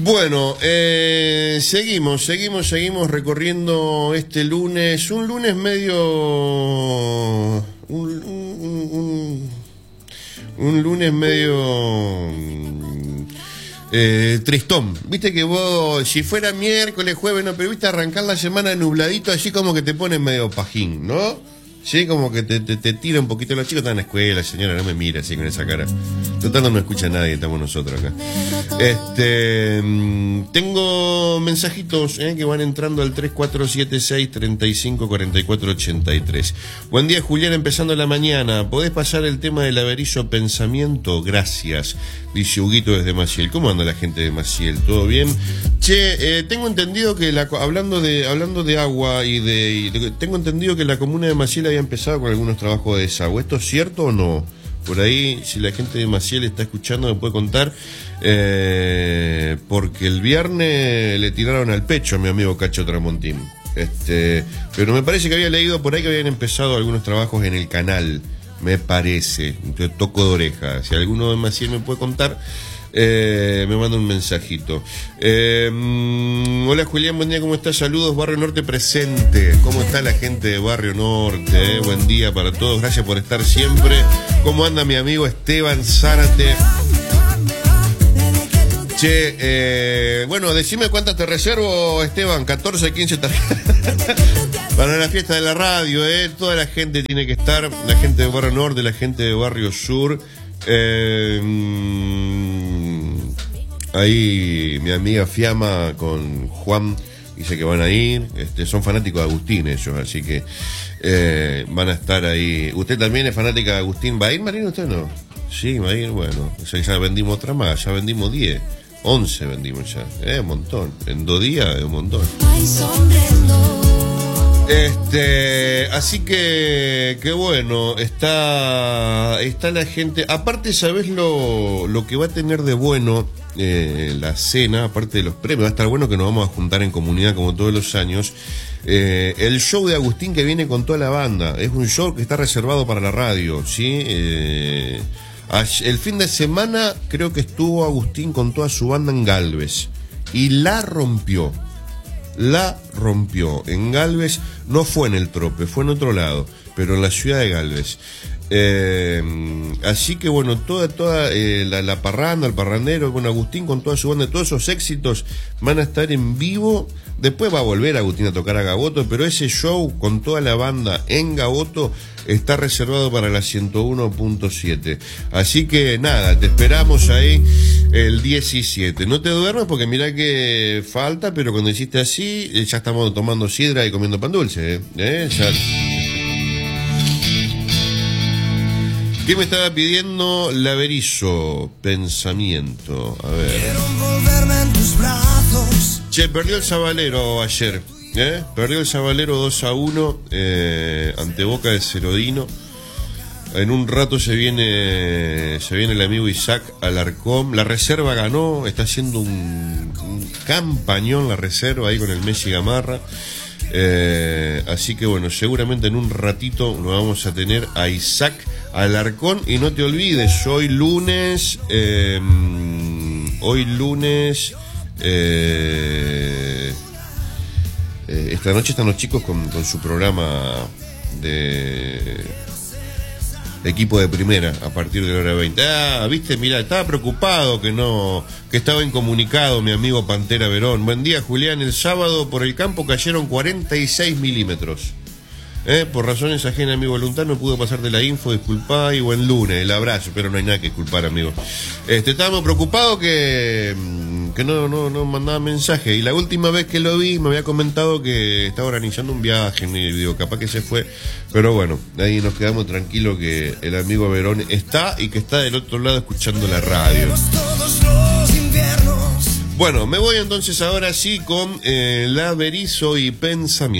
Bueno, seguimos recorriendo este lunes, un lunes medio, un lunes medio tristón. Viste que vos, si fuera miércoles, jueves, no, pero viste arrancar la semana nubladito, así como que te pones medio pajín, ¿no? Sí, como que te tira un poquito. Los chicos están en la escuela, señora, no me mira así con esa cara. Total, no nos escucha nadie, estamos nosotros acá. Tengo mensajitos que van entrando al 3476-354483. Buen día, Julián, empezando la mañana. ¿Podés pasar el tema del averizo pensamiento? Gracias, dice Huguito desde Maciel. ¿Cómo anda la gente de Maciel? ¿Todo bien? Che, tengo entendido que hablando de agua tengo entendido que la comuna de Maciel había empezado con algunos trabajos de desagüe. ¿Esto es cierto o no? Por ahí, si la gente de Maciel está escuchando, me puede contar, porque el viernes le tiraron al pecho a mi amigo Cacho Tramontín. Pero me parece que había leído por ahí que habían empezado algunos trabajos en el canal, me parece. Entonces toco de oreja. Si alguno de Maciel me puede contar, me manda un mensajito. Hola Julián, buen día, ¿cómo estás? Saludos, Barrio Norte presente. ¿Cómo está la gente de Barrio Norte? Buen día para todos, gracias por estar siempre. ¿Cómo anda mi amigo Esteban Zárate? Che, bueno, decime cuántas te reservo, Esteban. 14, 15 tarjetas para la fiesta de la radio, toda la gente tiene que estar, la gente de Barrio Norte, la gente de Barrio Sur. Ahí mi amiga Fiamma con Juan dice que van a ir, son fanáticos de Agustín ellos, así que van a estar ahí. ¿Usted también es fanática de Agustín? ¿Va a ir, Marino? ¿Usted no? Sí, va a ir, bueno, o sea, ya vendimos otra más, ya vendimos 10, 11 vendimos ya, un montón, en 2 días es un montón. Así que bueno, está la gente. Aparte, ¿sabés lo que va a tener de bueno la cena? Aparte de los premios, va a estar bueno que nos vamos a juntar en comunidad como todos los años. El show de Agustín que viene con toda la banda. Es un show que está reservado para la radio, ¿sí? El fin de semana creo que estuvo Agustín con toda su banda en Galvez y la rompió en Galvez. No fue en el Trope, fue en otro lado, pero en la ciudad de Galvez. Así que bueno, toda la parranda, el parrandero con Agustín, con toda su banda, todos esos éxitos van a estar en vivo. Después va a volver Agustín a tocar a Gaboto, pero ese show con toda la banda en Gaboto está reservado para la 101.7. Así que nada, te esperamos ahí el 17. No te duermas porque mirá que falta, pero cuando hiciste así, ya estamos tomando sidra y comiendo pan dulce. Ya. ¿Qué me estaba pidiendo? Laverizo, pensamiento. A ver. Quiero envolverme en tus brazos. Che, perdió el Sabalero ayer. Perdió el Sabalero 2-1 ante Boca de Cerodino. En un rato se viene el amigo Isaac Alarcón. La reserva ganó, está haciendo un campañón la reserva ahí con el Messi Gamarra. Así que bueno, seguramente en un ratito nos vamos a tener a Isaac Alarcón. Y no te olvides, hoy lunes esta noche están los chicos con su programa de equipo de primera a partir de la hora 20. Viste, mira, estaba preocupado que estaba incomunicado mi amigo Pantera Verón. Buen día, Julián. El sábado por el campo cayeron 46 milímetros. Por razones ajenas a mi voluntad no pude pasarte la info, disculpá y buen lunes, el abrazo, pero no hay nada que disculpar, amigo. Estábamos preocupados que no mandaba mensaje, y la última vez que lo vi me había comentado que estaba organizando un viaje, y digo, capaz que se fue, pero bueno, ahí nos quedamos tranquilos que el amigo Verón está y que está del otro lado escuchando la radio. Bueno, me voy entonces ahora sí con Laverizo y pensamiento.